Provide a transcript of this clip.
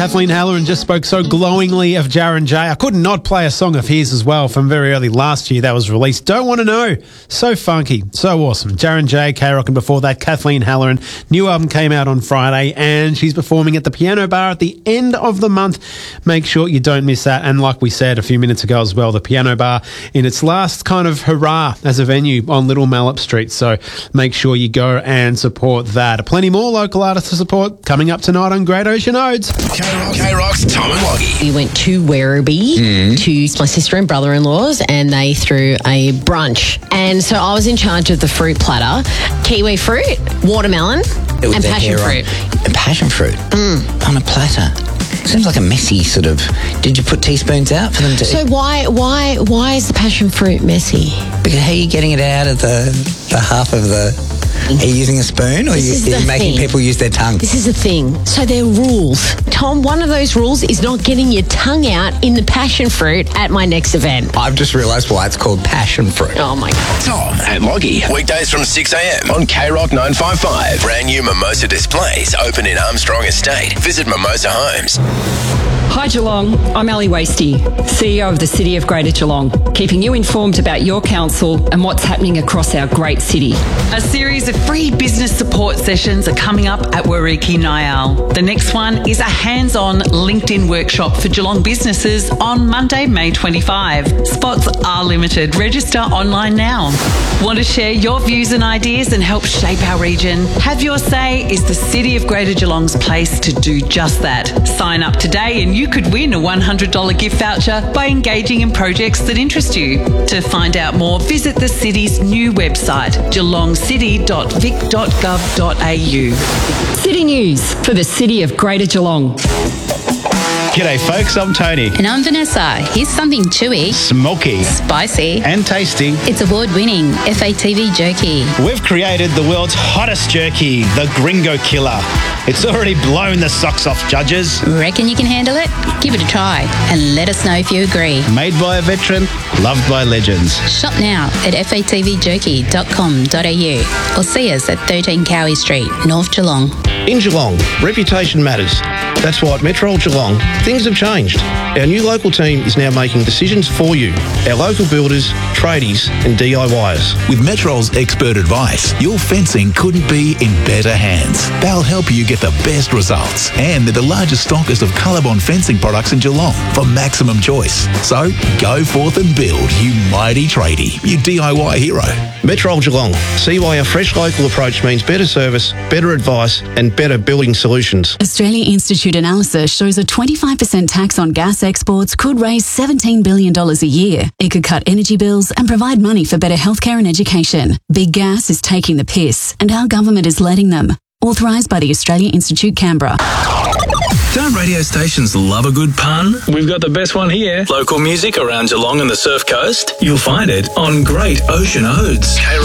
Kathleen Halloran just spoke so glowingly of Jaron J. I could not play a song of his as well from very early last year that was released. Don't Want to Know. So funky. So awesome. Jaron J, K-Rock, and before that, Kathleen Halloran. New album came out on Friday and she's performing at the Piano Bar at the end of the month. Make sure you don't miss that. And like we said a few minutes ago as well, the Piano Bar in its last kind of hurrah as a venue on Little Mallup Street. So make sure you go and support that. Plenty more local artists to support coming up tonight on Great Ocean Odes. K-Rock's Tom and Woggy. We went to Werribee to my sister and brother-in-law's and they threw a brunch. And so I was in charge of the fruit platter, kiwi fruit, watermelon and passion fruit. And passion fruit on a platter. Seems like a messy sort of... Did you put teaspoons out for them to... So why is the passion fruit messy? Because how are you getting it out of the half of the... Are you using a spoon or are you making people use their tongue? This is the thing. So there are rules. Tom, one of those rules is not getting your tongue out in the passion fruit at my next event. I've just realised why it's called passion fruit. Oh, my God. Tom and Woggy. Weekdays from 6 a.m. on K-Rock 955. Brand new Mimosa displays open in Armstrong Estate. Visit Mimosa Homes. Hi Geelong, I'm Ali Wasty, CEO of the City of Greater Geelong, keeping you informed about your council and what's happening across our great city. A series of free business support sessions are coming up at Wariki Nyal. The next one is a hands-on LinkedIn workshop for Geelong businesses on Monday, May 25. Spots are limited. Register online now. Want to share your views and ideas and help shape our region? Have Your Say is the City of Greater Geelong's place to do just that. Sign up today and you could win a $100 gift voucher by engaging in projects that interest you. To find out more, visit the city's new website, geelongcity.vic.gov.au. City News for the City of Greater Geelong. G'day folks, I'm Tony. And I'm Vanessa. Here's something chewy, Smoky, spicy, and tasty. It's award-winning FATV jerky. We've created the world's hottest jerky, the Gringo Killer. It's already blown the socks off judges. Reckon you can handle it? Give it a try and let us know if you agree. Made by a veteran, loved by legends. Shop now at fatvjerky.com.au or see us at 13 Cowie Street, North Geelong. In Geelong, reputation matters. That's why at Metrol Geelong, things have changed. Our new local team is now making decisions for you, our local builders, tradies and DIYers. With Metrol's expert advice, your fencing couldn't be in better hands. They'll help you get the best results, and they're the largest stockist of Colorbond fencing products in Geelong for maximum choice. So go forth and build, you mighty tradie, you DIY hero. Metrol Geelong. See why our fresh local approach means better service, better advice and better building solutions. Australia Institute analysis shows a 25% tax on gas exports could raise $17 billion a year. It could cut energy bills and provide money for better healthcare and education. Big Gas is taking the piss, and our government is letting them. Authorised by the Australia Institute, Canberra. Don't radio stations love a good pun? We've got the best one here. Local music around Geelong and the Surf Coast? You'll find it on Great Ocean Odes.